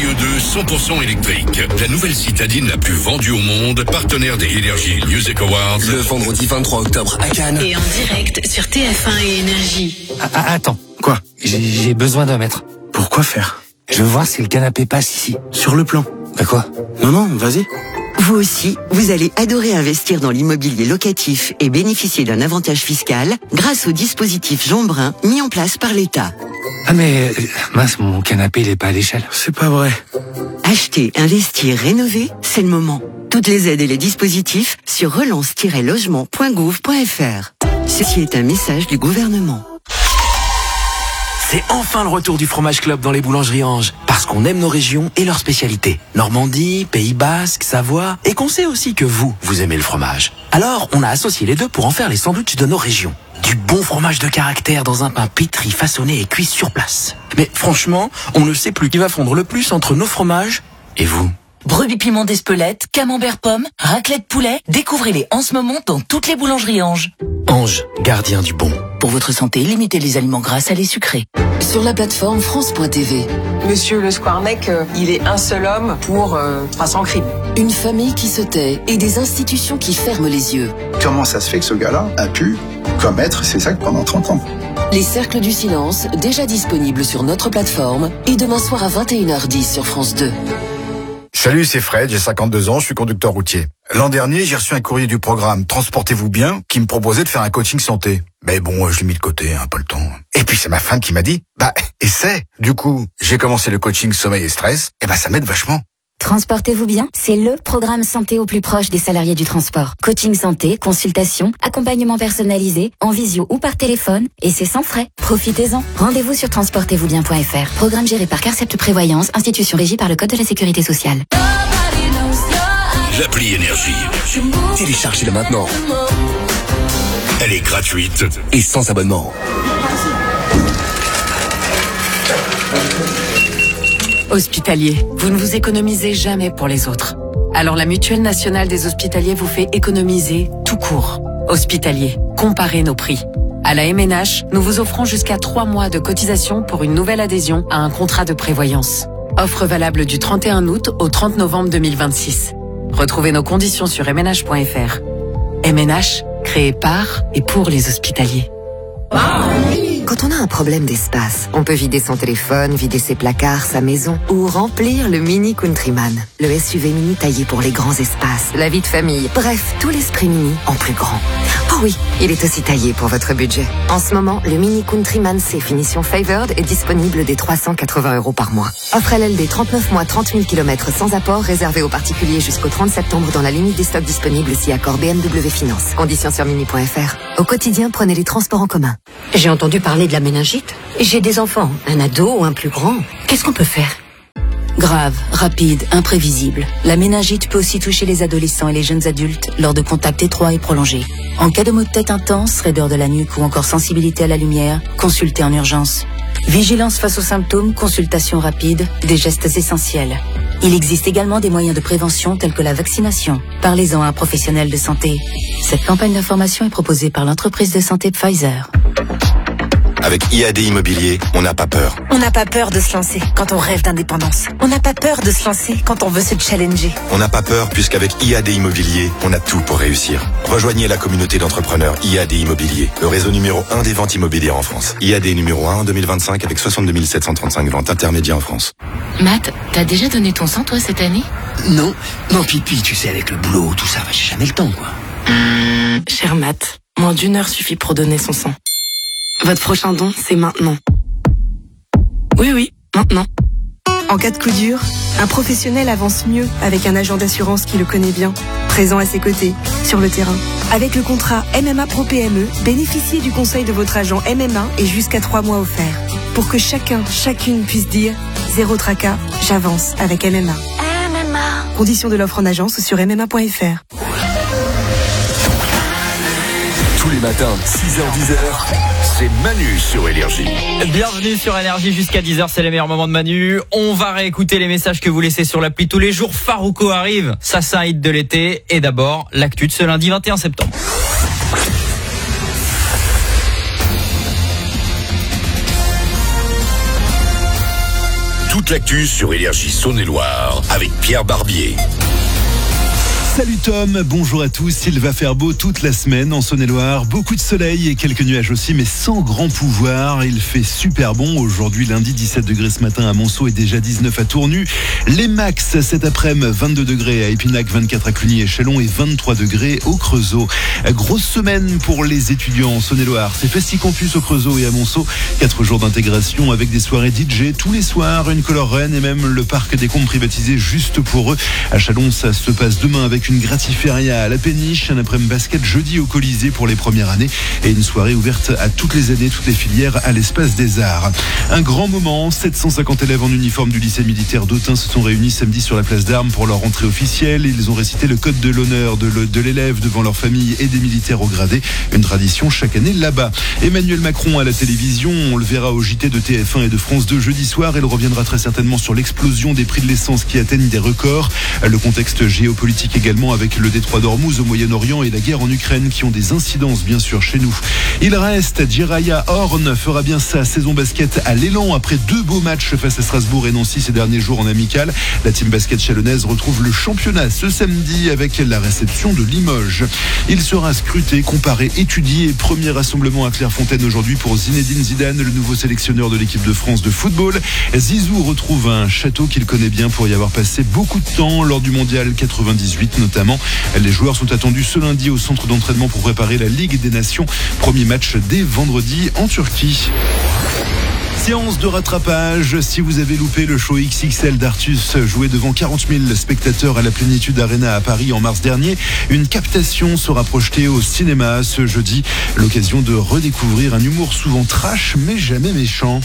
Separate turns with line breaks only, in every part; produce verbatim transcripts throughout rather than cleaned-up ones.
E deux cent pour cent électrique. La nouvelle citadine la plus vendue au monde, partenaire des Energy Music Awards.
Le vendredi vingt-trois octobre à Cannes.
Et en direct sur T F un et Énergie.
Ah, ah, attends.
Quoi?
J'ai, j'ai besoin d'un mètre.
Pourquoi faire?
Je veux voir si le canapé passe ici.
Sur le plan.
Bah quoi?
Non, non, vas-y.
Vous aussi, vous allez adorer investir dans l'immobilier locatif et bénéficier d'un avantage fiscal grâce au dispositif Jean Brun mis en place par l'État.
Ah mais, euh, mince, mon canapé, il est pas à l'échelle.
C'est pas vrai.
Acheter, investir, rénover, c'est le moment. Toutes les aides et les dispositifs sur relance tiret logement point gouv point f r. Ceci est un message du gouvernement.
C'est enfin le retour du Fromage Club dans les boulangeries Ange. Parce qu'on aime nos régions et leurs spécialités. Normandie, Pays Basque, Savoie. Et qu'on sait aussi que vous, vous aimez le fromage. Alors, on a associé les deux pour en faire les sandwichs de nos régions. Du bon fromage de caractère dans un pain pétri, façonné et cuit sur place. Mais franchement, on ne sait plus qui va fondre le plus entre nos fromages et vous.
Brebis piment d'Espelette, camembert pomme, raclette poulet. Découvrez-les en ce moment dans toutes les boulangeries Ange.
Ange, gardien du bon.
Pour votre santé, limitez les aliments gras, salés, sucrés.
Sur la plateforme France point T V.
Monsieur Le Squarnec, euh, il est un seul homme pour euh, trois cents crimes.
Une famille qui se tait et des institutions qui ferment les yeux.
Comment ça se fait que ce gars-là a pu commettre ces actes pendant trente ans?
Les Cercles du Silence, déjà disponibles sur notre plateforme et demain soir à vingt et une heures dix sur France deux.
Salut, c'est Fred, j'ai cinquante-deux ans, je suis conducteur routier. L'an dernier, j'ai reçu un courrier du programme Transportez-vous bien qui me proposait de faire un coaching santé. Mais bon, je l'ai mis de côté, hein, pas le temps. Et puis c'est ma femme qui m'a dit, bah, essaie. Du coup, j'ai commencé le coaching sommeil et stress, et bah ça m'aide vachement.
Transportez-vous bien, c'est le programme santé au plus proche des salariés du transport. Coaching santé, consultation, accompagnement personnalisé, en visio ou par téléphone, et c'est sans frais. Profitez-en. Rendez-vous sur transportez vous bien point f r. Programme géré par Carcept Prévoyance, institution régie par le Code de la Sécurité sociale.
L'appli Énergie.
Téléchargez-la maintenant.
Elle est gratuite
et sans abonnement.
Hospitalier, vous ne vous économisez jamais pour les autres. Alors la Mutuelle Nationale des Hospitaliers vous fait économiser tout court. Hospitalier, comparez nos prix. À la M N H, nous vous offrons jusqu'à trois mois de cotisation pour une nouvelle adhésion à un contrat de prévoyance. Offre valable du trente et un août au trente novembre deux mille vingt-six. Retrouvez nos conditions sur m n h point f r. M N H, créé par et pour les hospitaliers.
Quand on a un problème d'espace, on peut vider son téléphone, vider ses placards, sa maison ou remplir le Mini Countryman, le S U V mini taillé pour les grands espaces, la vie de famille, bref, tout l'esprit mini en plus grand. Oh oui, il est aussi taillé pour votre budget. En ce moment, le Mini Countryman C finition Favored est disponible dès trois cent quatre-vingts euros par mois. Offre L L D trente-neuf mois, trente mille kilomètres sans apport, réservé aux particuliers jusqu'au trente septembre dans la limite des stocks disponibles si accord B M W Finance. Conditions sur mini point f r. Au quotidien, prenez les transports en commun.
J'ai entendu parler de la méningite. J'ai des enfants, un ado ou un plus grand. Qu'est-ce qu'on peut faire?
Grave, rapide, imprévisible. La méningite peut aussi toucher les adolescents et les jeunes adultes lors de contacts étroits et prolongés. En cas de maux de tête intense, raideur de la nuque ou encore sensibilité à la lumière, consultez en urgence. Vigilance face aux symptômes, consultation rapide, des gestes essentiels. Il existe également des moyens de prévention tels que la vaccination. Parlez-en à un professionnel de santé. Cette campagne d'information est proposée par l'entreprise de santé Pfizer.
Avec I A D Immobilier, on n'a pas peur.
On n'a pas peur de se lancer quand on rêve d'indépendance. On n'a pas peur de se lancer quand on veut se challenger.
On n'a pas peur puisqu'avec I A D Immobilier, on a tout pour réussir. Rejoignez la communauté d'entrepreneurs I A D Immobilier, le réseau numéro un des ventes immobilières en France. I A D numéro un en deux mille vingt-cinq avec soixante-deux mille sept cent trente-cinq ventes intermédiaires en France.
Matt, t'as déjà donné ton sang toi cette année?
Non, non, puis, puis tu sais, avec le boulot, tout ça, j'ai jamais le temps, quoi.
Mmh, cher Matt, moins d'une heure suffit pour donner son sang. Votre prochain don, c'est maintenant. Oui, oui, maintenant.
En cas de coup dur, un professionnel avance mieux avec un agent d'assurance qui le connaît bien, présent à ses côtés, sur le terrain. Avec le contrat M M A Pro P M E, bénéficiez du conseil de votre agent M M A et jusqu'à trois mois offerts. Pour que chacun, chacune puisse dire « Zéro tracas, j'avance avec M M A ».
M M A.
Conditions de l'offre en agence ou sur m m a point f r.
Tous les matins, six heures dix heures,
c'est Manu sur Énergie.
Bienvenue sur Énergie jusqu'à dix heures, c'est les meilleurs moments de Manu. On va réécouter les messages que vous laissez sur l'appli tous les jours. Farouko arrive, ça c'est un hit de l'été. Et d'abord, l'actu de ce lundi vingt et un septembre.
Tout
toute l'actu sur Énergie Saône-et-Loire avec Pierre Barbier.
Salut Tom, bonjour à tous. Il va faire beau toute la semaine en Saône-et-Loire. Beaucoup de soleil et quelques nuages aussi, mais sans grand pouvoir. Il fait super bon. Aujourd'hui, lundi, dix-sept degrés ce matin à Monceau et déjà dix-neuf à Tournu. Les max cet après-midi, vingt-deux degrés à Épinac, vingt-quatre à Cluny et Châlons et vingt-trois degrés au Creusot. Grosse semaine pour les étudiants en Saône-et-Loire. C'est Festi-Campus au Creusot et à Monceau. Quatre jours d'intégration avec des soirées D J tous les soirs, une color reine et même le parc des Combes privatisé juste pour eux. À Châlons, ça se passe demain avec une gratiféria à la péniche, un après-midi basket jeudi au Colisée pour les premières années et une soirée ouverte à toutes les années, toutes les filières à l'espace des arts. Un grand moment, sept cent cinquante élèves en uniforme du lycée militaire d'Autun se sont réunis samedi sur la place d'Armes pour leur rentrée officielle. Ils ont récité le code de l'honneur de, le, de l'élève devant leur famille et des militaires au gradé, une tradition chaque année là-bas. Emmanuel Macron à la télévision, on le verra au J T de T F un et de France deux jeudi soir. Il reviendra très certainement sur l'explosion des prix de l'essence qui atteignent des records, le contexte géopolitique également avec le détroit d'Ormuz au Moyen-Orient et la guerre en Ukraine qui ont des incidences bien sûr chez nous. Il reste, Jiraya Horn fera bien sa saison basket à l'élan après deux beaux matchs face à Strasbourg et Nancy ces derniers jours en amical. La team basket chalonnaise retrouve le championnat ce samedi avec la réception de Limoges. Il sera scruté, comparé, étudié. Premier rassemblement à Clairefontaine aujourd'hui pour Zinedine Zidane, le nouveau sélectionneur de l'équipe de France de football. Zizou retrouve un château qu'il connaît bien pour y avoir passé beaucoup de temps lors du mondial quatre-vingt-dix-huit notamment. Les joueurs sont attendus ce lundi au centre d'entraînement pour préparer la Ligue des Nations. Premier match dès vendredi en Turquie. Séance de rattrapage. Si vous avez loupé le show X X L d'Artus joué devant quarante mille spectateurs à la Plénitude Arena à Paris en mars dernier, une captation sera projetée au cinéma ce jeudi. L'occasion de redécouvrir un humour souvent trash mais jamais méchant.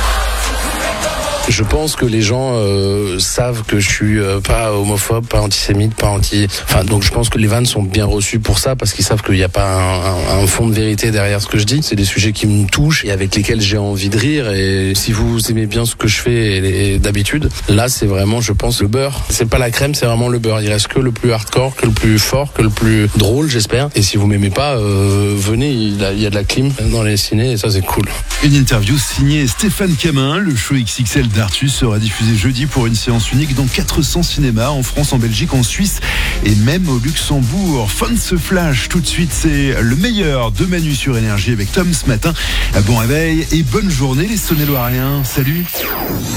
Je pense que les gens euh, savent que je suis euh, pas homophobe, pas antisémite, pas anti... Enfin, donc je pense que les vannes sont bien reçues pour ça, parce qu'ils savent qu'il n'y a pas un, un, un fond de vérité derrière ce que je dis. C'est des sujets qui me touchent et avec lesquels j'ai envie de rire. Et si vous aimez bien ce que je fais et, et d'habitude, là c'est vraiment, je pense, le beurre. C'est pas la crème, c'est vraiment le beurre. Il reste que le plus hardcore, que le plus fort, que le plus drôle, j'espère. Et si vous m'aimez pas, euh, venez, il y, a, il y a de la clim dans les ciné et ça c'est cool.
Une interview signée Stéphane Camin. Le show X X L d'Artus sera diffusé jeudi pour une séance unique dans quatre cents cinémas en France, en Belgique, en Suisse et même au Luxembourg. Fun ce flash tout de suite, c'est le meilleur de Manu sur Énergie avec Tom ce matin. Bon réveil et bonne journée les Saône-et-Loiriens. Salut.